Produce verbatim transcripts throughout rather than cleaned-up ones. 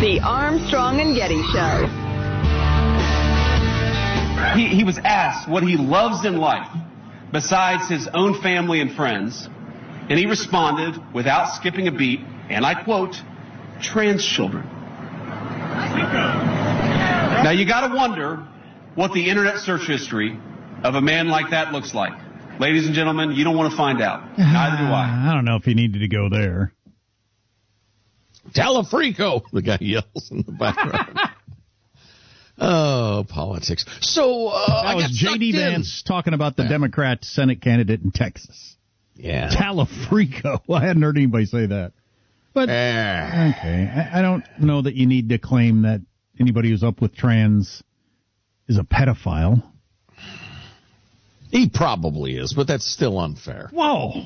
The Armstrong and Getty Show. He, he was asked what he loves in life besides his own family and friends, and he responded without skipping a beat, and I quote, trans children. Now you got to wonder what the internet search history of a man like that looks like. Ladies and gentlemen, you don't want to find out. Neither do I. I don't know if you needed to go there. Talafrico, the guy yells in the background. Oh, politics. So, uh, that I was got J D. Vance talking about the yeah. Democrat Senate candidate in Texas. Yeah. Talafrico. Well, I hadn't heard anybody say that. But, uh. okay, I, I don't know that you need to claim that anybody who's up with trans is a pedophile. He probably is, but that's still unfair. Whoa.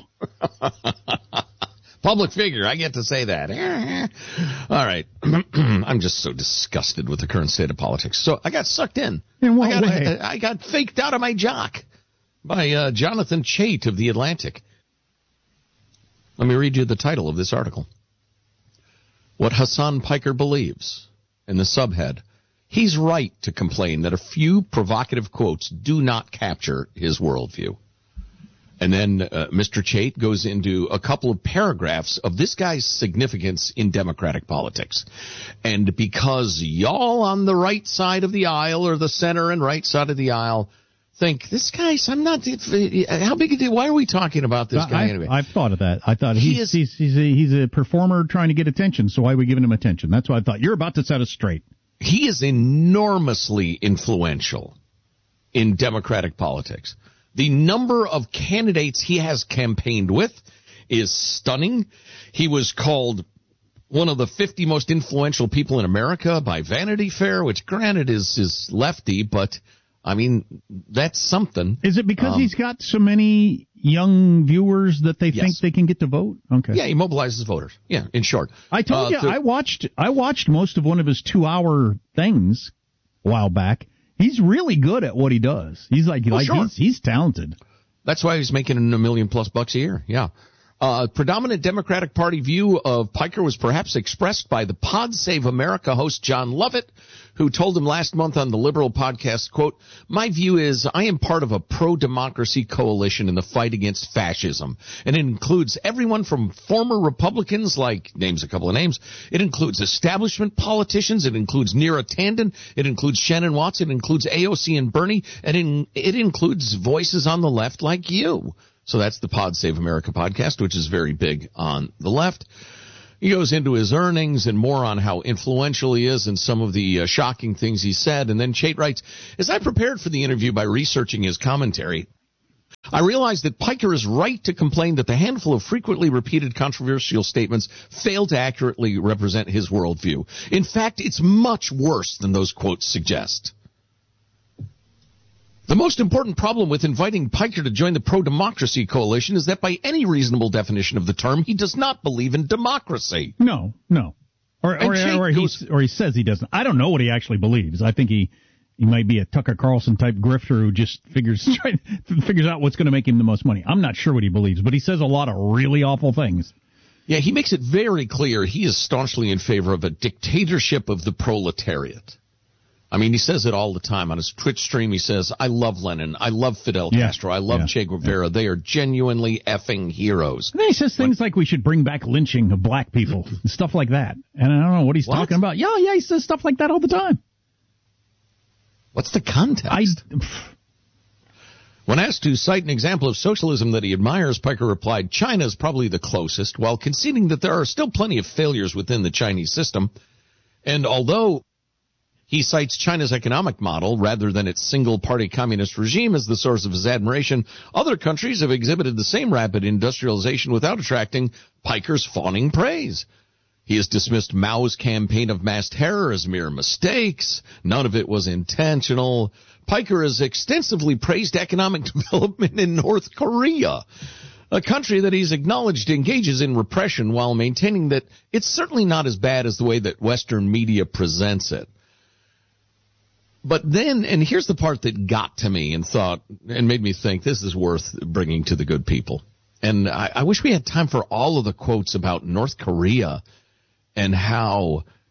Public figure, I get to say that. All right. I'm just so disgusted with the current state of politics. So I got sucked in. In what I got, way? I, I got faked out of my jock by uh, Jonathan Chait of The Atlantic. Let me read you the title of this article. What Hasan Piker believes. In the subhead, he's right to complain that a few provocative quotes do not capture his worldview. And then uh, Mister Chait goes into a couple of paragraphs of this guy's significance in Democratic politics. And because y'all on the right side of the aisle or the center and right side of the aisle think, this guy's, I'm not, how big a deal, why are we talking about this guy I, anyway? I've thought of that. I thought he he's, is, he's, he's, a, he's a performer trying to get attention, so why are we giving him attention? That's what I thought. You're about to set us straight. He is enormously influential in Democratic politics. The number of candidates he has campaigned with is stunning. He was called one of the fifty most influential people in America by Vanity Fair, which granted is, is lefty, but I mean, that's something. Is it because um, he's got so many young viewers that they yes. think they can get to vote? Okay. Yeah, he mobilizes voters. Yeah, in short. I told uh, you, th- I watched I watched most of one of his two-hour things a while back. He's really good at what he does. He's like, oh, like sure. he's, he's talented. That's why he's making a million plus bucks a year. Yeah. Uh, predominant Democratic Party view of Piker was perhaps expressed by the Pod Save America host John Lovett, who told him last month on the Liberal podcast, quote, my view is I am part of a pro-democracy coalition in the fight against fascism. And it includes everyone from former Republicans, like, names a couple of names. It includes establishment politicians. It includes Neera Tanden. It includes Shannon Watts. It includes A O C and Bernie. And in, it includes voices on the left like you. So that's the Pod Save America podcast, which is very big on the left. He goes into his earnings and more on how influential he is and some of the uh, shocking things he said. And then Chait writes, as I prepared for the interview by researching his commentary, I realized that Piker is right to complain that the handful of frequently repeated controversial statements fail to accurately represent his worldview. In fact, it's much worse than those quotes suggest. The most important problem with inviting Piker to join the pro-democracy coalition is that by any reasonable definition of the term, he does not believe in democracy. No, no. Or, or, or, he, goes, or he says he doesn't. I don't know what he actually believes. I think he, he might be a Tucker Carlson type grifter who just figures figures out what's going to make him the most money. I'm not sure what he believes, but he says a lot of really awful things. Yeah, he makes it very clear he is staunchly in favor of a dictatorship of the proletariat. I mean, he says it all the time. On his Twitch stream, he says, I love Lenin. I love Fidel yeah. Castro. I love yeah. Che Guevara. Yeah. They are genuinely effing heroes. And then he says things when, like we should bring back lynching of black people and stuff like that. And I don't know what he's what? talking about. Yeah, yeah, he says stuff like that all the time. What's the context? I, when asked to cite an example of socialism that he admires, Piker replied, China is probably the closest, while conceding that there are still plenty of failures within the Chinese system. And although he cites China's economic model rather than its single-party communist regime as the source of his admiration, other countries have exhibited the same rapid industrialization without attracting Piker's fawning praise. He has dismissed Mao's campaign of mass terror as mere mistakes. None of it was intentional. Piker has extensively praised economic development in North Korea, a country that he's acknowledged engages in repression while maintaining that it's certainly not as bad as the way that Western media presents it. But then, and here's the part that got to me and thought, and made me think this is worth bringing to the good people. And I, I wish we had time for all of the quotes about North Korea and how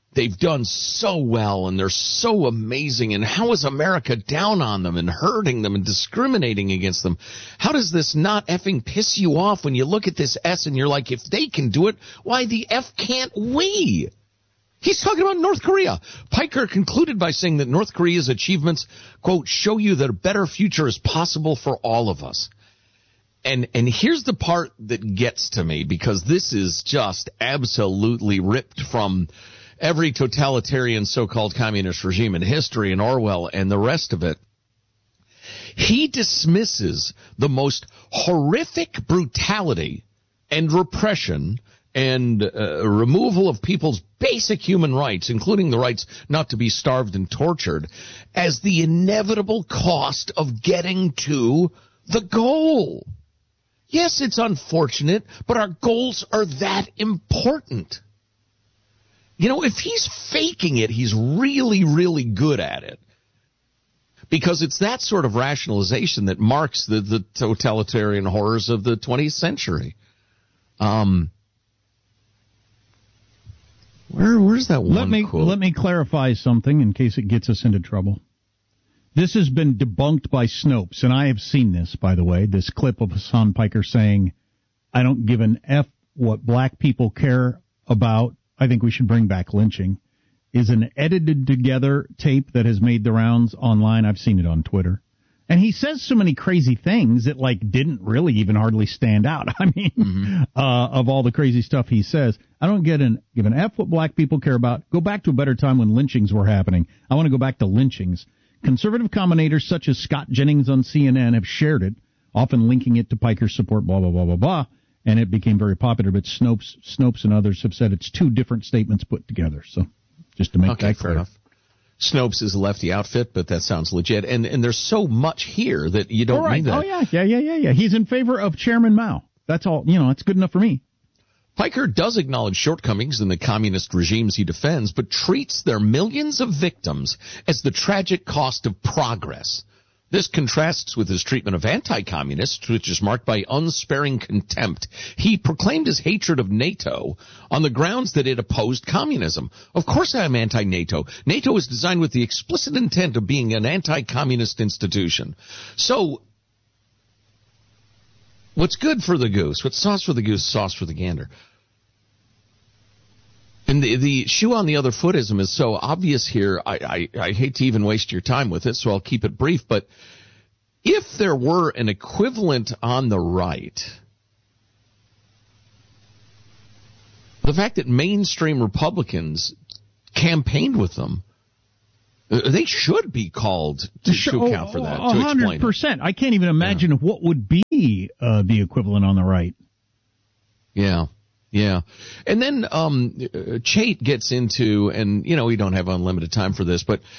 they've done so well and they're so amazing, and how is America down on them and hurting them and discriminating against them? How does this not effing piss you off when you look at this S and you're like, if they can do it, why the F can't we? He's talking about North Korea. Piker concluded by saying that North Korea's achievements, quote, show you that a better future is possible for all of us. And and here's the part that gets to me, because this is just absolutely ripped from every totalitarian so-called communist regime in history and Orwell and the rest of it. He dismisses the most horrific brutality and repression and uh, removal of people's basic human rights, including the rights not to be starved and tortured, as the inevitable cost of getting to the goal. Yes, it's unfortunate, but our goals are that important. You know, if he's faking it, he's really, really good at it. Because it's that sort of rationalization that marks the, the totalitarian horrors of the twentieth century. Um, where, where's that one let me, quote? Let me clarify something in case it gets us into trouble. This has been debunked by Snopes, and I have seen this, by the way, this clip of Hassan Piker saying, I don't give an F what black people care about. I think we should bring back lynching, is an edited together tape that has made the rounds online. I've seen it on Twitter. And he says so many crazy things that, like, didn't really even hardly stand out. I mean, mm-hmm. uh, of all the crazy stuff he says, I don't get an, give an F what black people care about. Go back to a better time when lynchings were happening. I want to go back to lynchings. Conservative commentators such as Scott Jennings on C N N have shared it, often linking it to Piker's support, blah, blah, blah, blah, blah. And it became very popular. But Snopes, Snopes and others have said it's two different statements put together. So just to make okay, that fair clear. Enough. Snopes is a lefty outfit, but that sounds legit. And and there's so much here that you don't all right. need that. Oh, yeah, yeah, yeah, yeah, yeah. He's in favor of Chairman Mao. That's all. You know, that's good enough for me. Piker does acknowledge shortcomings in the communist regimes he defends, but treats their millions of victims as the tragic cost of progress. This contrasts with his treatment of anti-communists, which is marked by unsparing contempt. He proclaimed his hatred of NATO on the grounds that it opposed communism. Of course I am anti-NATO. NATO is designed with the explicit intent of being an anti-communist institution. So, what's good for the goose? What's sauce for the goose, sauce for the gander. And the, the shoe on the other footism is so obvious here, I, I, I hate to even waste your time with it, so I'll keep it brief. But if there were an equivalent on the right, the fact that mainstream Republicans campaigned with them, they should be called to, to account for that, to explain it. one hundred percent. I can't even imagine yeah. what would be uh, the equivalent on the right. Yeah. Yeah. And then um, Chait gets into, and, you know, we don't have unlimited time for this, but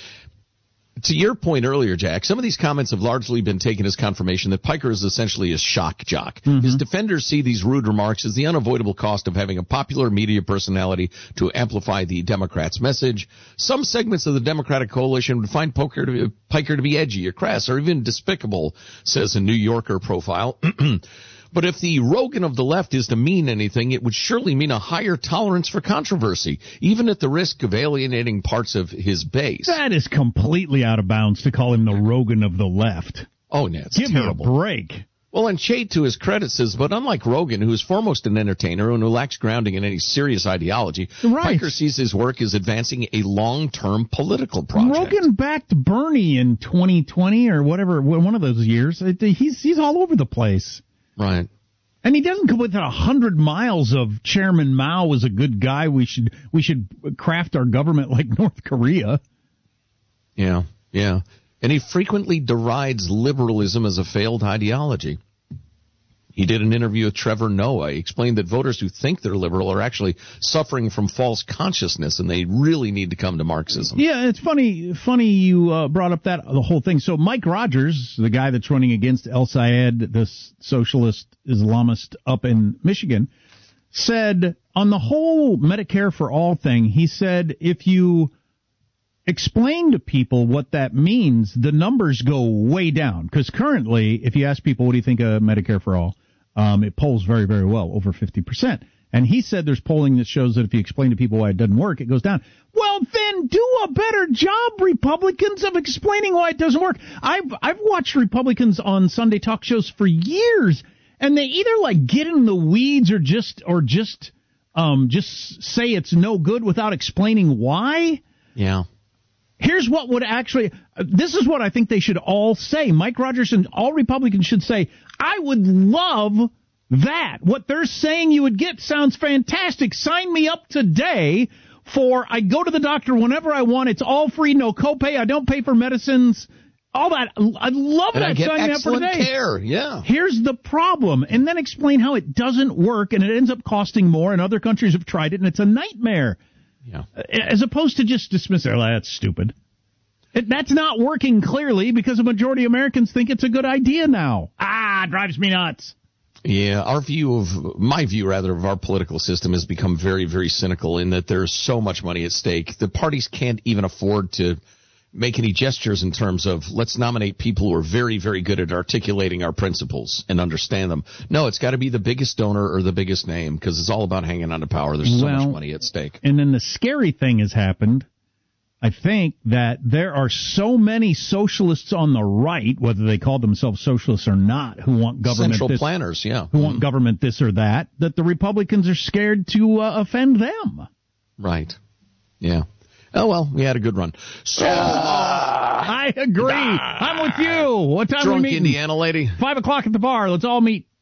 to your point earlier, Jack, some of these comments have largely been taken as confirmation that Piker is essentially a shock jock. Mm-hmm. His defenders see these rude remarks as the unavoidable cost of having a popular media personality to amplify the Democrats' message. Some segments of the Democratic coalition would find Piker to be, Piker to be edgy or crass or even despicable, says a New Yorker profile. But if the Rogan of the left is to mean anything, it would surely mean a higher tolerance for controversy, even at the risk of alienating parts of his base. That is completely out of bounds to call him the Rogan of the left. Oh, yeah, it's Give terrible. me a break. Well, and Chait, to his credit, says, but unlike Rogan, who is foremost an entertainer and who lacks grounding in any serious ideology, right. Piker sees his work as advancing a long-term political project. Rogan backed Bernie in twenty twenty or whatever, one of those years. He's, he's all over the place. Right. And he doesn't come within a hundred miles of Chairman Mao was a good guy. We should we should craft our government like North Korea. Yeah, yeah. And he frequently derides liberalism as a failed ideology. He did an interview with Trevor Noah. He explained that voters who think they're liberal are actually suffering from false consciousness, and they really need to come to Marxism. Yeah, it's funny funny you uh, brought up that the whole thing. So Mike Rogers, the guy that's running against El Sayed, the socialist Islamist up in Michigan, said on the whole Medicare for all thing, he said if you explain to people what that means, the numbers go way down. Because currently, if you ask people, what do you think of Medicare for all, um, it polls very, very well, over fifty percent. And he said there's polling that shows that if you explain to people why it doesn't work, it goes down. Well, then do a better job, Republicans, of explaining why it doesn't work. I've I've watched Republicans on Sunday talk shows for years, and they either like get in the weeds or just or just um just say it's no good without explaining why. Yeah. Here's what would actually, uh, this is what I think they should all say. Mike Rogers and all Republicans should say, I would love that. What they're saying you would get sounds fantastic. Sign me up today for, I go to the doctor whenever I want. It's all free, no copay. I don't pay for medicines. All that. I love and that. I get Sign me up for excellent today. care. Yeah. Here's the problem. And then explain how it doesn't work and it ends up costing more and other countries have tried it and it's a nightmare. Yeah. As opposed to just dismiss it. Well, that's stupid. It, that's not working clearly because a majority of Americans think it's a good idea now. Ah, it drives me nuts. Yeah, our view of, my view rather, of our political system has become very, very cynical in that there's so much money at stake. The parties can't even afford to make any gestures in terms of let's nominate people who are very, very good at articulating our principles and understand them. No, it's got to be the biggest donor or the biggest name because it's all about hanging on to power. There's so well, much money at stake. And then the scary thing has happened. I think that there are so many socialists on the right, whether they call themselves socialists or not, who want government Central this, planners, yeah. who want government this or that, that the Republicans are scared to uh, offend them. Right. Yeah. Oh, well, we had a good run. So, uh, I agree. I'm with you. What time are we drunk meeting? Indiana lady. Five o'clock at the bar. Let's all meet.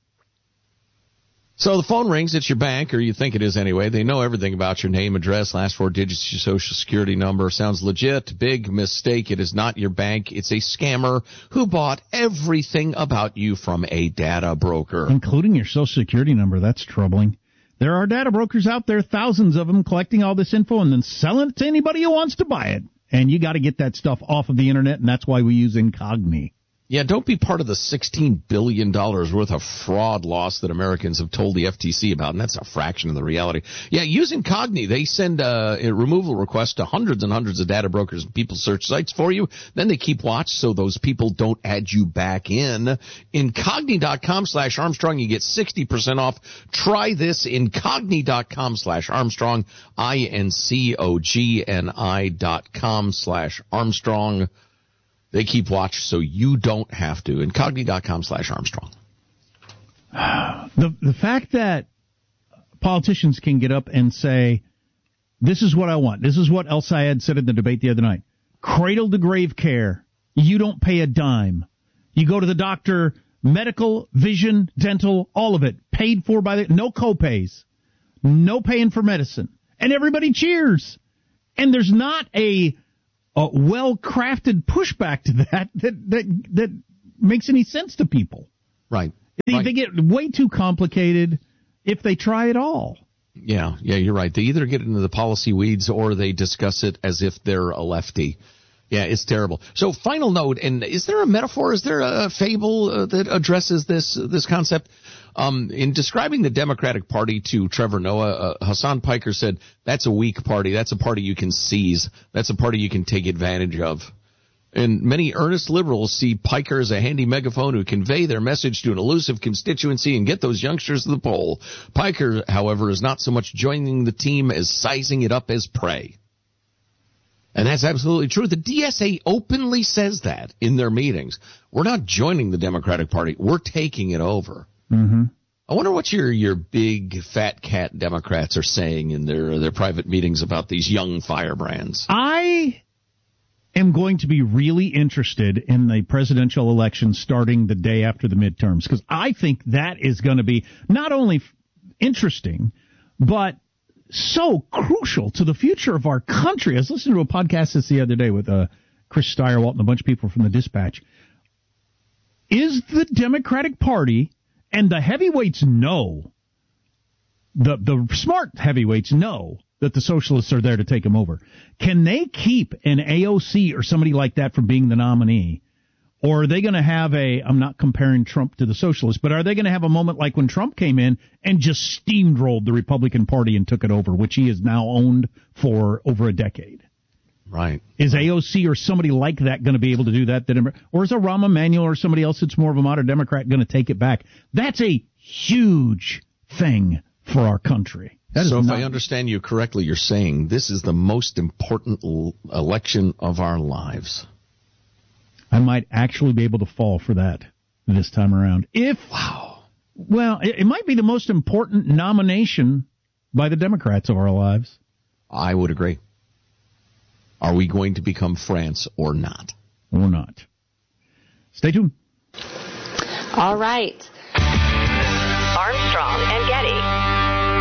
So the phone rings. It's your bank, or you think it is anyway. They know everything about your name, address, last four digits, your social security number. Sounds legit. Big mistake. It is not your bank. It's a scammer who bought everything about you from a data broker. Including your social security number. That's troubling. There are data brokers out there, thousands of them, collecting all this info and then selling it to anybody who wants to buy it. And you got to get that stuff off of the internet, and that's why we use Incogni. Yeah, don't be part of the sixteen billion dollars worth of fraud loss that Americans have told the F T C about, and that's a fraction of the reality. Yeah, use Incogni. They send uh, a removal request to hundreds and hundreds of data brokers and people search sites for you. Then they keep watch so those people don't add you back in. Incogni.com slash Armstrong. You get sixty percent off. Try this. Incogni.com slash Armstrong. I N C O G N I dot com slash Armstrong. They keep watch so you don't have to. Incogni.com slash Armstrong. The the fact that politicians can get up and say, this is what I want. This is what El Sayed said in the debate the other night. Cradle to grave care. You don't pay a dime. You go to the doctor, medical, vision, dental, all of it, paid for by the, no copays, no paying for medicine. And everybody cheers. And there's not a A well-crafted pushback to that that that that makes any sense to people. Right. They, right. they get way too complicated if they try at all. Yeah, yeah, you're right. They either get into the policy weeds or they discuss it as if they're a lefty. Yeah, it's terrible. So, final note, and is there a metaphor, is there a fable uh, that addresses this this concept? Um, in describing the Democratic Party to Trevor Noah, uh, Hassan Piker said, that's a weak party. That's a party you can seize. That's a party you can take advantage of. And many earnest liberals see Piker as a handy megaphone who convey their message to an elusive constituency and get those youngsters to the poll. Piker, however, is not so much joining the team as sizing it up as prey. And that's absolutely true. The D S A openly says that in their meetings. We're not joining the Democratic Party. We're taking it over. Mm-hmm. I wonder what your your big fat cat Democrats are saying in their their private meetings about these young firebrands. I am going to be really interested in the presidential election starting the day after the midterms, because I think that is going to be not only interesting, but so crucial to the future of our country. I was listening to a podcast this the other day with uh, Chris Steyerwalt and a bunch of people from the Dispatch. Is the Democratic Party, and the heavyweights know, the the smart heavyweights know that the socialists are there to take them over. Can they keep an A O C or somebody like that from being the nominee? Or are they going to have a, I'm not comparing Trump to the socialists, but are they going to have a moment like when Trump came in and just steamrolled the Republican Party and took it over, which he has now owned for over a decade? Right. Is A O C or somebody like that going to be able to do that? Or is a Rahm Emanuel or somebody else that's more of a modern Democrat going to take it back? That's a huge thing for our country. That so is if not, I understand you correctly, you're saying this is the most important l- election of our lives. I might actually be able to fall for that this time around. If, wow. Well, it, it might be the most important nomination by the Democrats of our lives. I would agree. Are we going to become France or not? Or not. Stay tuned. All right. Armstrong and Getty.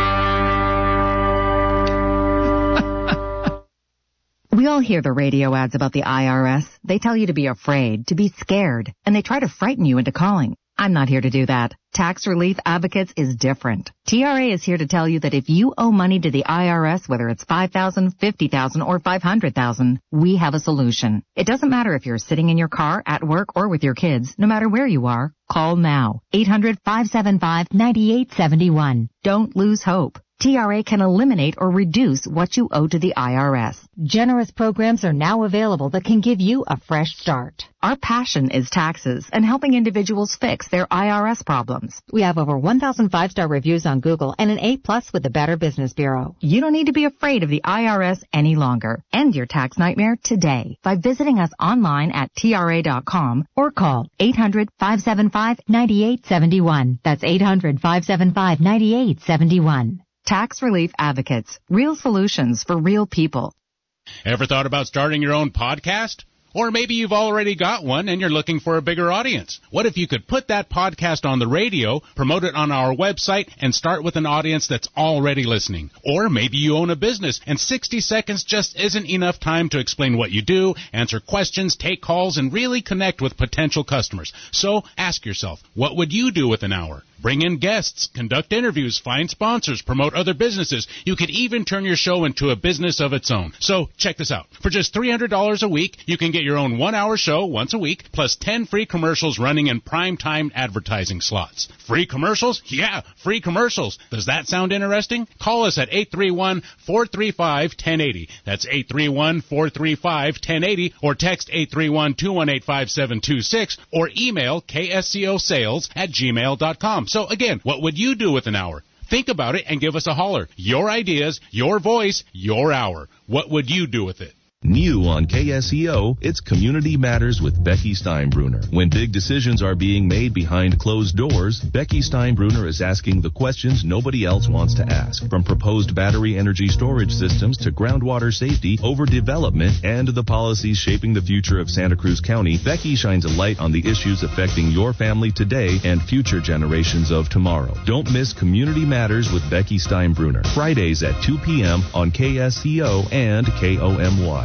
We all hear the radio ads about the I R S. They tell you to be afraid, to be scared, and they try to frighten you into calling. I'm not here to do that. Tax Relief Advocates is different. T R A is here to tell you that if you owe money to the I R S, whether it's five thousand dollars, fifty thousand dollars, or five hundred thousand dollars, we have a solution. It doesn't matter if you're sitting in your car, at work, or with your kids. No matter where you are, call now. eight hundred, five seven five, nine eight seven one. Don't lose hope. T R A can eliminate or reduce what you owe to the I R S. Generous programs are now available that can give you a fresh start. Our passion is taxes and helping individuals fix their I R S problems. We have over one thousand five-star reviews on Google and an A plus with the Better Business Bureau. You don't need to be afraid of the I R S any longer. End your tax nightmare today by visiting us online at T R A dot com or call eight hundred, five seven five, nine eight seven one. That's eight hundred, five seven five, nine eight seven one. Tax Relief Advocates. Real solutions for real people. Ever thought about starting your own podcast? Or maybe you've already got one and you're looking for a bigger audience. What if you could put that podcast on the radio, promote it on our website, and start with an audience that's already listening? Or maybe you own a business and sixty seconds just isn't enough time to explain what you do, answer questions, take calls, and really connect with potential customers. So ask yourself, what would you do with an hour? Bring in guests, conduct interviews, find sponsors, promote other businesses. You could even turn your show into a business of its own. So check this out. For just three hundred dollars a week, you can get your own one-hour show once a week, plus ten free commercials running in prime-time advertising slots. Free commercials? Yeah, free commercials. Does that sound interesting? Call us at eight three one, four three five, one zero eight zero. That's eight three one, four three five, one zero eight zero, or text eight three one, two one eight, five seven two six, or email k s c o sales at gmail dot com. So again, what would you do with an hour? Think about it and give us a holler. Your ideas, your voice, your hour. What would you do with it? New on K S E O, it's Community Matters with Becky Steinbruner. When big decisions are being made behind closed doors, Becky Steinbruner is asking the questions nobody else wants to ask. From proposed battery energy storage systems to groundwater safety, overdevelopment, and the policies shaping the future of Santa Cruz County, Becky shines a light on the issues affecting your family today and future generations of tomorrow. Don't miss Community Matters with Becky Steinbruner. Fridays at two p.m. on K S E O and K O M Y.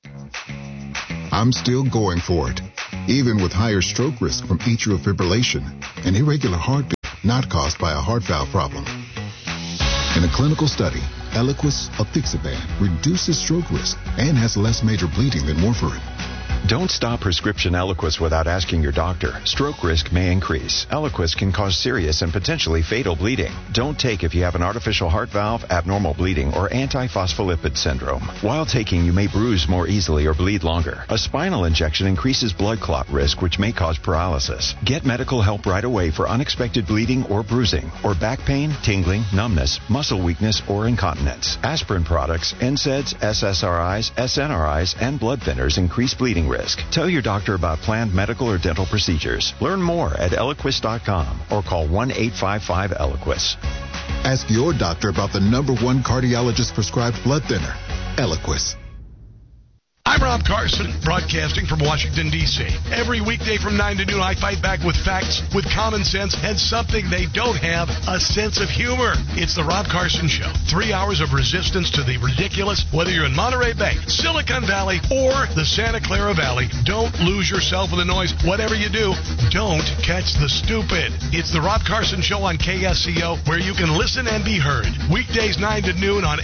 I'm still going for it, even with higher stroke risk from atrial fibrillation, an irregular heartbeat not caused by a heart valve problem. In a clinical study, Eliquis apixaban reduces stroke risk and has less major bleeding than warfarin. Don't stop prescription Eliquis without asking your doctor. Stroke risk may increase. Eliquis can cause serious and potentially fatal bleeding. Don't take if you have an artificial heart valve, abnormal bleeding, or antiphospholipid syndrome. While taking, you may bruise more easily or bleed longer. A spinal injection increases blood clot risk, which may cause paralysis. Get medical help right away for unexpected bleeding or bruising, or back pain, tingling, numbness, muscle weakness, or incontinence. Aspirin products, N SAIDs, S S R Is, S N R Is, and blood thinners increase bleeding risk. Tell your doctor about planned medical or dental procedures. Learn more at Eliquis dot com or call one eight five five Eliquis. Ask your doctor about the number one cardiologist prescribed blood thinner, Eliquis. I'm Rob Carson, broadcasting from Washington, D C Every weekday from nine to noon, I fight back with facts, with common sense, and something they don't have, a sense of humor. It's the Rob Carson Show. Three hours of resistance to the ridiculous, whether you're in Monterey Bay, Silicon Valley, or the Santa Clara Valley. Don't lose yourself in the noise. Whatever you do, don't catch the stupid. It's the Rob Carson Show on K S C O, where you can listen and be heard. Weekdays nine to noon on